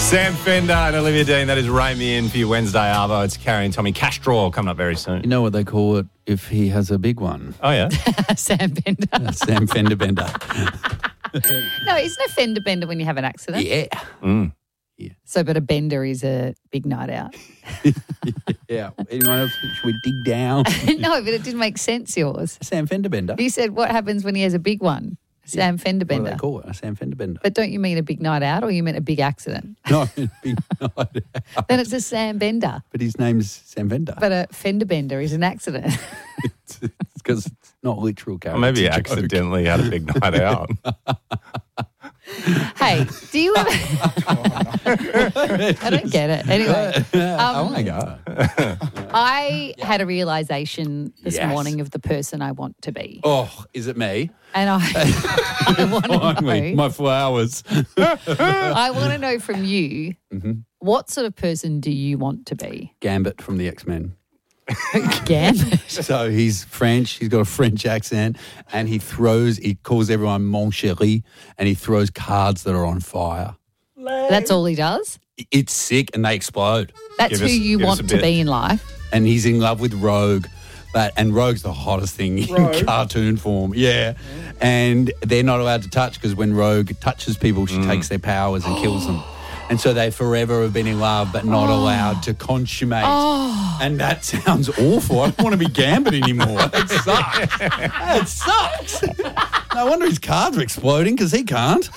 Sam Fender and Olivia Dean. That is Ray Me In for your Wednesday Arvo. It's Carrie and Tommy Castro coming up very soon. You know what they call it if he has a big one? Oh, yeah? Sam Bender. Sam Fender Bender. No, isn't a fender bender when you have an accident? Yeah. So, but a bender is a big night out. Yeah. Anyone else? Should we dig down? No, but it didn't make sense, yours. Sam Fender Bender. You said what happens when he has a big one? Sam Fender What do Bender. they call it? A Sam Fender Bender. But don't you mean a big night out or you meant a big accident? No, big night out. Then it's a Sam Bender. But his name's Sam Fender. But a fender bender is an accident. It's because it's not literal Or character. maybe he accidentally had a big night out. Hey, do you ever... I don't get it. Anyway. Oh, my God. I had a realisation this Yes. morning of the person I want to be. Oh, is it me? And I want to know... My flowers. I want to know from you, Mm-hmm. what sort of person do you want to be? Gambit from the X-Men. Gambit. So he's French, he's got a French accent, and he calls everyone mon chéri, and he throws cards that are on fire. That's all he does? It's sick, and they explode. That's Give who us- you give us want a to bit. be in life? And he's in love with Rogue. And Rogue's the hottest thing in cartoon form. Yeah. And they're not allowed to touch because when Rogue touches people, she takes their powers and kills them. And so they forever have been in love but not allowed to consummate. And that sounds awful. I don't want to be Gambit anymore. It sucks. It sucks. No wonder his cards are exploding because he can't.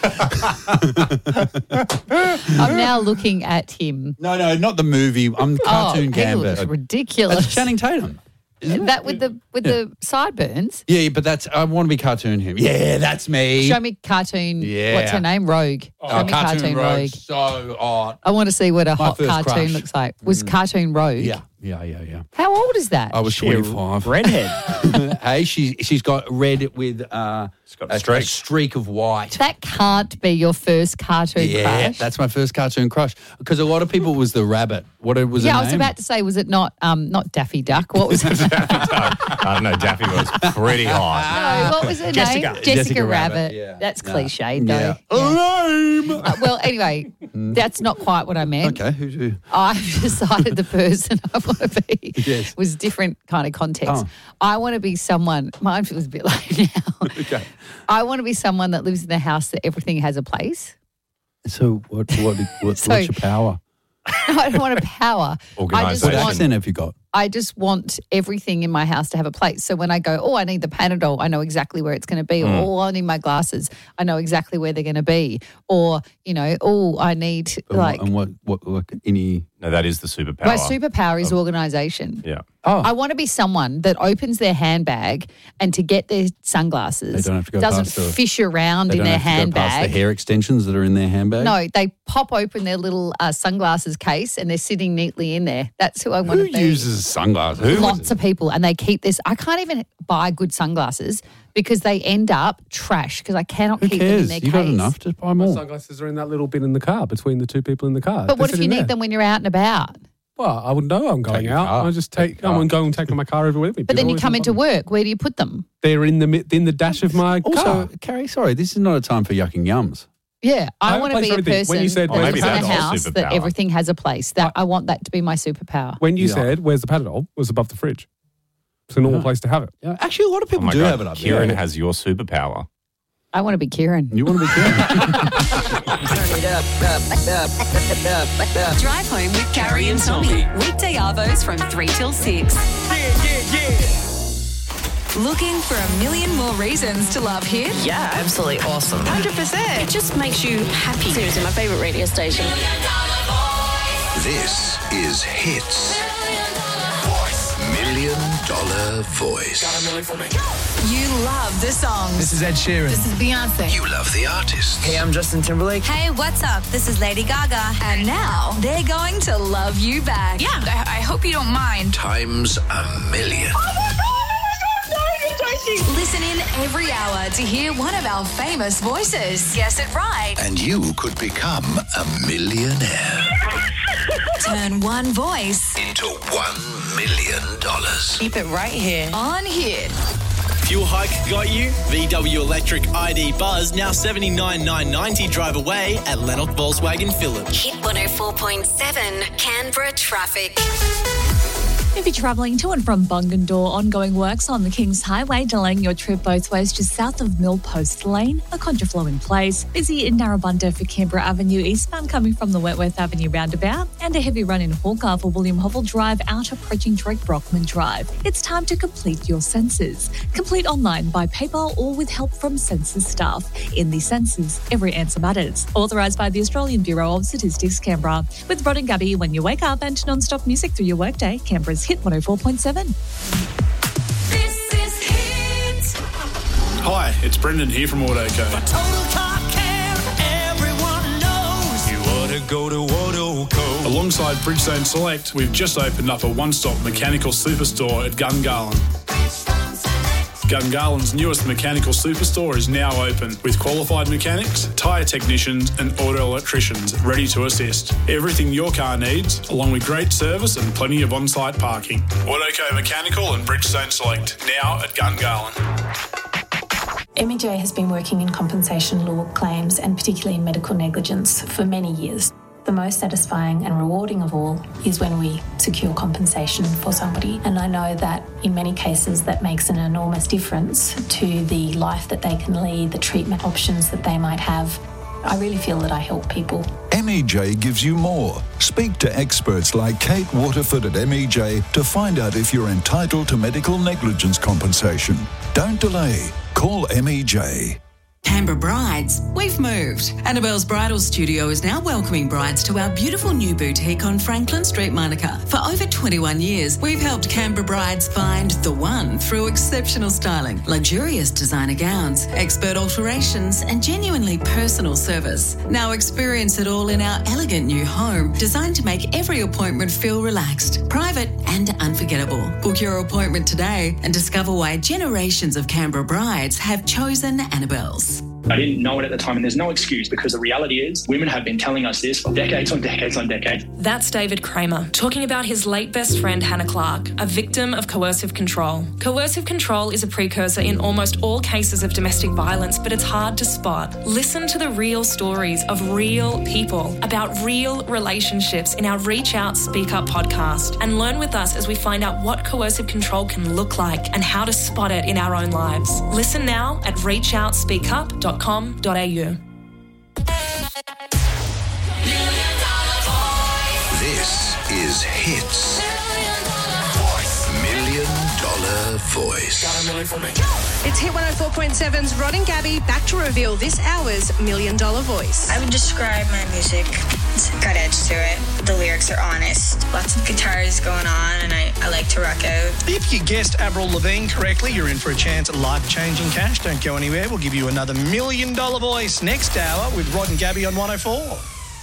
I'm now looking at him. No, not the movie. I'm cartoon He Gambit. looks ridiculous. That's Channing Tatum. That with the sideburns. Yeah, but I want to be cartoon him. Yeah, that's me. Show me cartoon. Yeah. What's her name? Rogue. Show me cartoon Rogue. So hot. I want to see what a hot first cartoon crush. looks like. Was cartoon Rogue? Yeah. How old is that? I was 25. Redhead. Hey, she's got red with got a a streak. streak of white. That can't be your first cartoon Yeah, crush. that's my first cartoon crush. Because a lot of people was the rabbit. What was her Yeah, name? I was about to say, was it not Daffy Duck? What was it? I don't know, Daffy was pretty hot. No, what was her Jessica. name? Jessica Rabbit. Rabbit, yeah. That's No. cliched, though. Yeah. Lame. Well, anyway, that's not quite what I meant. Okay, who's who? I've decided the person I want to be Yes. was different kind of context. Oh. I want to be someone, mine feels a bit like now. Okay. I want to be someone that lives in a house that everything has a place. So what's your power? I don't want a power. Organisation. What accent have you got? I just want everything in my house to have a place. So when I go, I need the Panadol, I know exactly where it's going to be. Or, I need my glasses, I know exactly where they're going to be. Or, I need And what any? No, that is the superpower. my superpower is organisation. Yeah. Oh, I want to be someone that opens their handbag and to get their sunglasses They don't have to go doesn't past the- fish around they in don't their have to go past the handbag. hair extensions that are in their handbag. No, they pop open their little sunglasses case and they're sitting neatly in there. That's who I want Who to be. uses sunglasses? Lots of people, and they keep this. I can't even buy good sunglasses because they end up trash because I cannot Who keep them in cares? their You case. got enough to buy more. Sunglasses are in that little bin in the car between the two people in the car. But what They're if you sitting need there. them when you're out and about? Well, I wouldn't know I'm going your out. car. I just Take your car. I'm going taking my car everywhere with me. But then you Always come in into front of me. work. Where do you put them? They're in the dash of my Also, car. Carrie, sorry, this is not a time for yucking yums. Yeah, I I have want a to place be for a everything. person When you said that Well, lives maybe in a that's our house that superpower. everything has a place. That I want that to be my superpower. When you Yeah. said, "Where's the Panadol?" was above the fridge. It's a normal place to have it. Yeah, actually, a lot of Oh people my do God, have it up Kieran there. has your superpower. I want to be Kieran. You want to be Kieran? Drive home with Carrie and Tommy. Weekday Arvos from 3 till 6. Looking for a million more reasons to love Hit? Yeah, absolutely awesome. 100%. It just makes you happy. Seriously, my favourite radio station. This is Hits. $1 Million Voice. You love the songs. This is Ed Sheeran. This is Beyonce. You love the artist. Hey, I'm Justin Timberlake. Hey, what's up? This is Lady Gaga. And now they're going to love you back. Yeah, I hope you don't mind. Times a million. Listen in every hour to hear one of our famous voices. Guess it right. And you could become a millionaire. Turn one voice Into $1 million. Keep it right here. on Hit. fuel hike got you? VW Electric ID Buzz now $79,990 drive away at Lennox Volkswagen Phillip. Hit 104.7 Canberra traffic. If you're travelling to and from Bungendore, ongoing works on the Kings Highway delaying your trip both ways just south of Millpost Lane. A contraflow in place. Busy in Narrabundah for Canberra Avenue eastbound coming from the Wentworth Avenue roundabout. And a heavy run in Hawker for William Hovell Drive out approaching Drake Brockman Drive. It's time to complete your census. Complete online by paper or with help from census staff. In the census, every answer matters. Authorised by the Australian Bureau of Statistics, Canberra. With Rod and Gabby when you wake up and non-stop music through your workday, Canberra's Hit 104.7. This is Hit. Hi, it's Brendan here from Autoco. For total car care, everyone knows you ought to go to Autoco. Alongside Bridgestone Select, we've just opened up a one-stop mechanical superstore at Gungahlin. Gungahlин's newest mechanical superstore is now open with qualified mechanics, tyre technicians and auto electricians ready to assist. Everything your car needs, along with great service and plenty of on-site parking. Autoco Mechanical and Bridgestone Select, now at Gungahlin. MEJ has been working in compensation law claims and particularly in medical negligence for many years. The most satisfying and rewarding of all is when we secure compensation for somebody. And I know that in many cases that makes an enormous difference to the life that they can lead, the treatment options that they might have. I really feel that I help people. MEJ gives you more. Speak to experts like Kate Waterford at MEJ to find out if you're entitled to medical negligence compensation. Don't delay. Call MEJ. Canberra Brides, we've moved. Annabelle's Bridal Studio is now welcoming brides to our beautiful new boutique on Franklin Street, Monica. For over 21 years, we've helped Canberra brides find the one through exceptional styling, luxurious designer gowns, expert alterations, and genuinely personal service. Now experience it all in our elegant new home, designed to make every appointment feel relaxed, private, and unforgettable. Book your appointment today and discover why generations of Canberra brides have chosen Annabelle's. I didn't know it at the time, and there's no excuse because the reality is women have been telling us this for decades on decades on decades. That's David Kramer talking about his late best friend Hannah Clark, a victim of coercive control. Coercive control is a precursor in almost all cases of domestic violence, but it's hard to spot. Listen to the real stories of real people about real relationships in our Reach Out, Speak Up podcast, and learn with us as we find out what coercive control can look like and how to spot it in our own lives. Listen now at reachoutspeakup.com.au. This is Hits. $1 Million Voice. It's Hit 104.7's Rod and Gabby back to reveal this hour's $1 Million Voice. I would describe my music. It's got edge to it. The lyrics are honest. Lots of guitars going on, and I like to rock out. If you guessed Avril Lavigne correctly, you're in for a chance at life-changing cash. Don't go anywhere. We'll give you another $1 Million Voice next hour with Rod and Gabby on 104.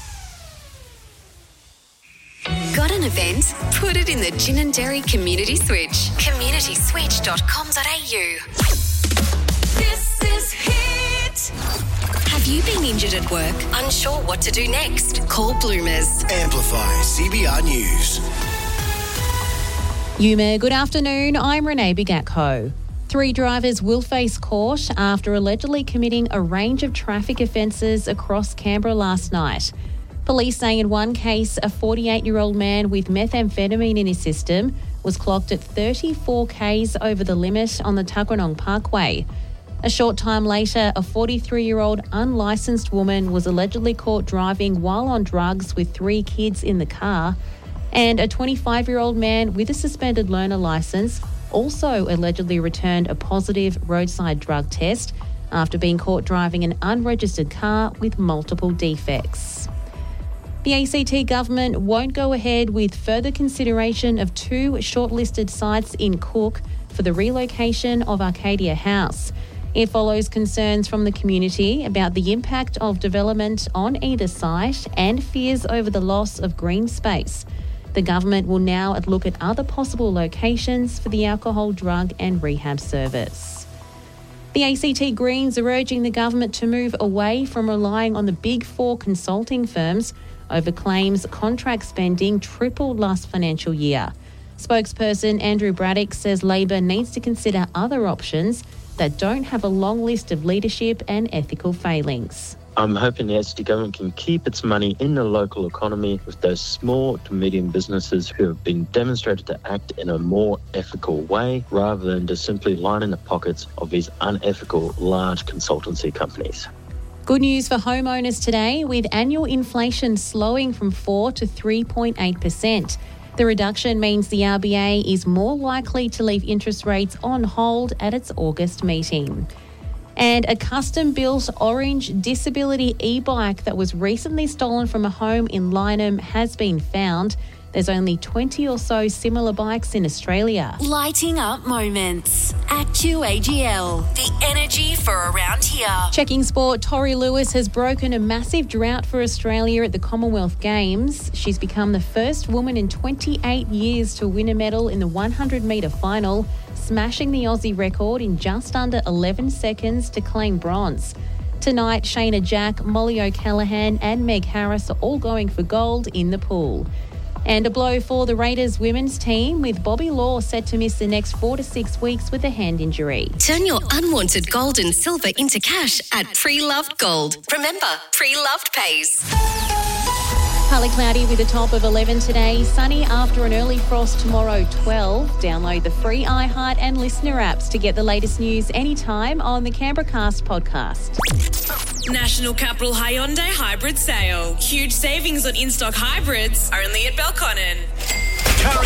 Got an event? Put it in the Gin and Dairy Community Switch. communityswitch.com.au. This is Hit. Have you been injured at work? Unsure what to do next? Call Bloomers. Amplify CBR News. Yuma, good afternoon. I'm Renee Bigatko. 3 drivers will face court after allegedly committing a range of traffic offences across Canberra last night. Police say in one case, a 48-year-old man with methamphetamine in his system was clocked at 34 k's over the limit on the Tuggeranong Parkway. A short time later, a 43-year-old unlicensed woman was allegedly caught driving while on drugs with 3 kids in the car. And a 25-year-old man with a suspended learner licence also allegedly returned a positive roadside drug test after being caught driving an unregistered car with multiple defects. The ACT government won't go ahead with further consideration of 2 shortlisted sites in Cook for the relocation of Arcadia House. It follows concerns from the community about the impact of development on either site and fears over the loss of green space. The government will now look at other possible locations for the alcohol, drug and rehab service. The ACT Greens are urging the government to move away from relying on the Big Four consulting firms over claims contract spending tripled last financial year. Spokesperson Andrew Braddock says Labor needs to consider other options that don't have a long list of leadership and ethical failings. I'm hoping the ACT government can keep its money in the local economy with those small to medium businesses who have been demonstrated to act in a more ethical way rather than just simply lining the pockets of these unethical large consultancy companies. Good news for homeowners today, with annual inflation slowing from 4 to 3.8%. The reduction means the RBA is more likely to leave interest rates on hold at its August meeting. And a custom-built orange disability e-bike that was recently stolen from a home in Lyneham has been found. There's only 20 or so similar bikes in Australia. Lighting up moments. AccuAGL, the energy for around here. Checking sport, Tori Lewis has broken a massive drought for Australia at the Commonwealth Games. She's become the first woman in 28 years to win a medal in the 100-metre final, smashing the Aussie record in just under 11 seconds to claim bronze. Tonight, Shayna Jack, Molly O'Callaghan and Meg Harris are all going for gold in the pool. And a blow for the Raiders women's team, with Bobby Law set to miss the next 4 to 6 weeks with a hand injury. Turn your unwanted gold and silver into cash at Pre-Loved Gold. Remember, Pre-Loved pays. Partly cloudy with a top of 11 today. Sunny after an early frost tomorrow, 12. Download the free iHeart and Listener apps to get the latest news anytime on the Canberra Cast podcast. National Capital Hyundai Hybrid Sale. Huge savings on in-stock hybrids only at Belconnen.